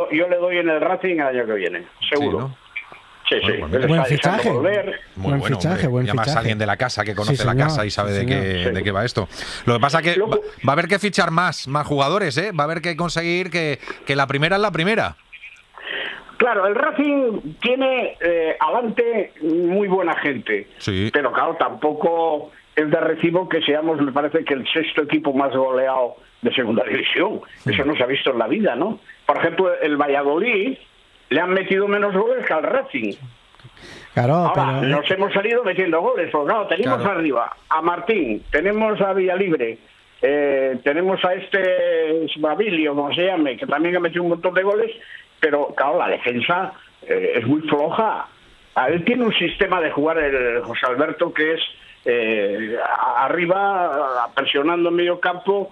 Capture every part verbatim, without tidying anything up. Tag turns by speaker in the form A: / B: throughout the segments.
A: yo, yo le doy en el Racing el año que viene, seguro.
B: Sí, ¿no?
A: Sí, sí.
B: Bueno, pues
C: buen fichaje.
B: Muy
C: buen
B: bueno,
C: fichaje,
B: hombre.
C: buen
B: Y además
C: fichaje.
B: alguien de la casa que conoce
C: Sí,
B: la
C: señor,
B: casa y sabe
C: sí,
B: de qué,
A: señor.
B: de qué va esto. Lo que pasa que
A: Luego-
B: va, va a haber que fichar más, más jugadores, ¿eh? Va a haber que conseguir que, que la primera es la primera.
A: Claro, el Racing tiene eh, adelante muy buena gente,
B: Sí.
A: pero claro, tampoco es de recibo que seamos, me parece que el sexto equipo más goleado de segunda división. Eso no se ha visto en la vida, ¿no? Por ejemplo, el Valladolid le han metido menos goles que al Racing.
C: Claro,
A: Ahora,
C: pero...
A: nos hemos salido metiendo goles, porque claro, tenemos
B: Claro.
A: arriba a Martín, tenemos a Villalibre, eh, tenemos a este Babilio, como se llame, que también ha metido un montón de goles, pero claro, la defensa eh, es muy floja. A él tiene un sistema de jugar el José Alberto que es eh, a- arriba, presionando en medio campo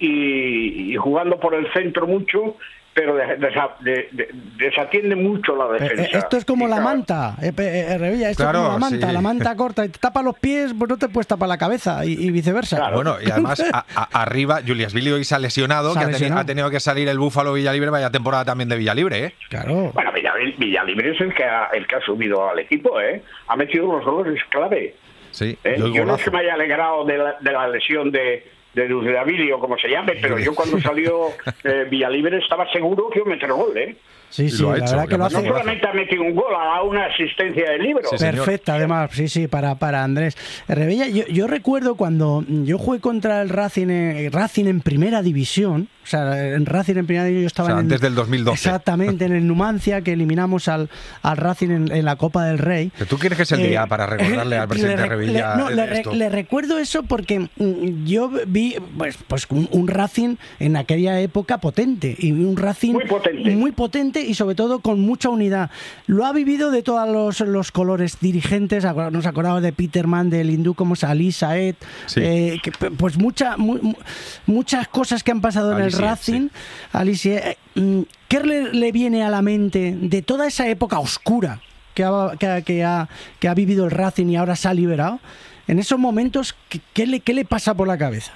A: y, y jugando por el centro mucho, pero de- desa- de- de- desatiende mucho la
C: Eh,
A: defensa.
C: eh, Esto es como
A: Y
C: la
A: claro,
C: manta, eh, eh, eh, Revilla, esto
B: Claro,
C: es como la manta,
B: sí.
C: la manta corta, y te tapa los pies, pues no te puedes tapar la cabeza, y, y viceversa.
A: Claro.
B: Bueno, y además a- a- arriba Julias Billy hoy se ha lesionado,
C: Se ha
B: que ha, teni-
C: lesionado.
B: ha tenido que salir el Búfalo Villalibre, vaya temporada también de Villalibre, ¿eh?
C: Claro.
A: Bueno, Villalibre, Villalibre es el que, ha, el que ha subido al equipo, ¿eh? Ha metido los goles clave.
B: Sí,
A: ¿eh?
B: y hoy
A: Yo no es
B: golazo.
A: que me haya alegrado de la, de la lesión de, de Dudabilio, como se llame, pero yo cuando salió eh, Villalibre estaba seguro que iba a meter gol, ¿eh?
C: Sí,
B: Y
C: sí,
B: lo ha
C: la
B: hecho,
C: verdad que lo
B: además
A: No
C: hace
B: golazo.
A: solamente ha metido un gol, ha dado una asistencia de libro.
B: Sí, señor.
C: perfecta, además, sí, sí, para, para Andrés. Revilla, yo, yo recuerdo cuando yo jugué contra el Racing, eh, Racing en primera división, o sea, en Racing en primera división yo estaba
B: O sea,
C: en el-
B: antes del dos mil doce.
C: Exactamente, en el Numancia, que eliminamos al, al Racing en, en la Copa del Rey.
B: ¿Pero ¿Tú quieres que es el día
C: Eh,
B: para recordarle al presidente
C: le re-
B: Revilla
C: le- no, le, re-
B: esto?
C: le recuerdo eso porque mm, yo vi pues, pues un, un Racing en aquella época potente, y un Racing
A: Muy potente.
C: muy potente y sobre todo con mucha unidad. Lo ha vivido de todos los, los colores dirigentes, acu- nos acordamos de Peterman, del hindú como Salí, Saed,
B: Sí.
C: eh, que, pues mucha, mu- mu- muchas cosas que han pasado en el
B: Alicia,
C: Racing. Alicia, eh, mm, ¿qué le, le viene a la mente de toda esa época oscura que ha, que, ha- que ha, que ha vivido el Racing y ahora se ha liberado? En esos momentos, ¿qué, qué le, qué le pasa por la cabeza?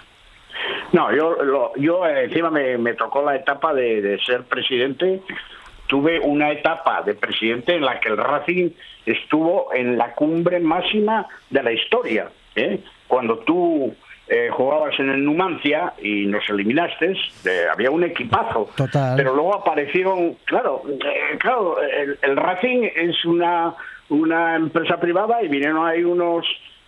A: No, yo, lo, yo eh, encima me, me tocó la etapa de, de ser presidente. Tuve una etapa de presidente en la que el Racing estuvo en la cumbre máxima de la historia, ¿eh? Cuando tú eh, jugabas en el Numancia y nos eliminaste, eh, había un equipazo.
C: Total.
A: Pero luego aparecieron, claro, eh, claro, el, el Racing es una, una empresa privada y vinieron ahí unos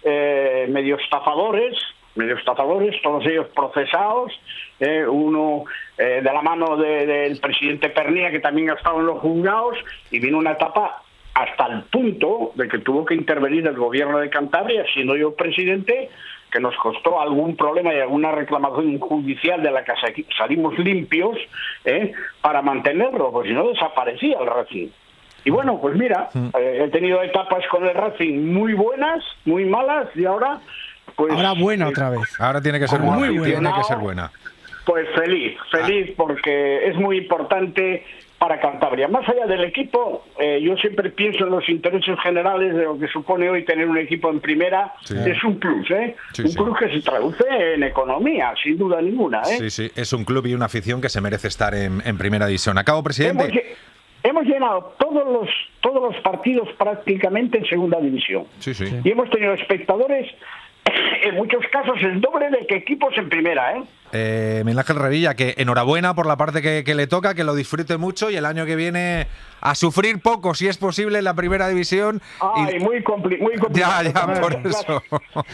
A: eh, medio estafadores, medio estafadores, todos ellos procesados, eh, uno eh, de la mano de- del presidente Pernía, que también ha estado en los juzgados, y vino una etapa hasta el punto de que tuvo que intervenir el gobierno de Cantabria, siendo yo presidente, que nos costó algún problema y alguna reclamación judicial de la que sa- salimos limpios, ¿eh? para mantenerlo, porque si no desaparecía el Racing. Y bueno, pues mira, eh, he tenido etapas con el Racing muy buenas, muy malas, y ahora pues
C: Ahora buena
A: eh,
C: otra vez.
B: Ahora tiene que ser
A: Como
B: buena,
C: muy
B: tiene
A: buena.
B: que ser buena.
A: pues feliz, feliz porque es muy importante para Cantabria. Más allá del equipo, eh, yo siempre pienso en los intereses generales de lo que supone hoy tener un equipo en primera.
B: Sí.
A: Es un plus, ¿eh?
B: Sí,
A: un
B: sí.
A: plus que se traduce en economía, sin duda ninguna, ¿eh?
B: Sí, sí, es un club y una afición que se merece estar en, en primera división. Acabo,
A: Hemos,
B: presidente.
A: lle- hemos llenado todos los todos los partidos prácticamente en segunda división.
B: Sí, sí.
A: Y hemos tenido espectadores, en muchos casos, el doble de que equipos en primera, ¿eh?
B: Eh, Miguel Ángel Revilla, que enhorabuena por la parte que, que le toca, que lo disfrute mucho y el año que viene a sufrir poco, si es posible, en la primera división.
A: Ay,
B: Y-
A: muy, compli muy complicado.
B: Ya, ya, por eso.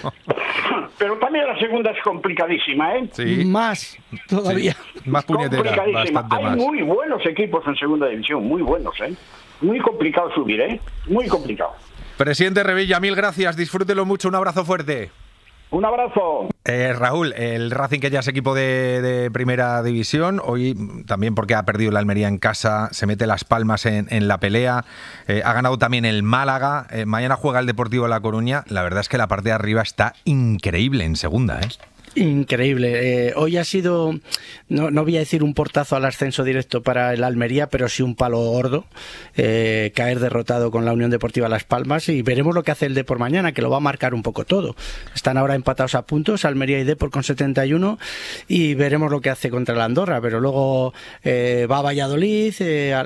A: Pero también la segunda es complicadísima, ¿eh?
B: Sí,
C: Más todavía.
B: sí. Más puñetera,
A: Complicadísima.
B: bastante
A: Hay
B: más.
A: muy buenos equipos en segunda división, muy buenos, ¿eh? Muy complicado subir, ¿eh? Muy complicado.
B: Presidente Revilla, mil gracias, disfrútelo mucho, un abrazo fuerte.
A: Un abrazo.
B: Eh, Raúl, el Racing, que ya es equipo de, de primera división, hoy mm, también porque ha perdido la Almería en casa, se mete Las Palmas en, en la pelea, eh, ha ganado también el Málaga, eh, mañana juega el Deportivo de La Coruña. La verdad es que la parte de arriba está increíble en segunda, ¿eh?
C: Increíble. Eh, hoy ha sido, no, no voy a decir un portazo al ascenso directo para el Almería, pero sí un palo gordo. Eh, caer derrotado con la Unión Deportiva Las Palmas, y veremos lo que hace el Depor mañana, que lo va a marcar un poco todo. Están ahora empatados a puntos, Almería y Depor con setenta y uno, y veremos lo que hace contra el Andorra, pero luego eh, va a Valladolid, eh,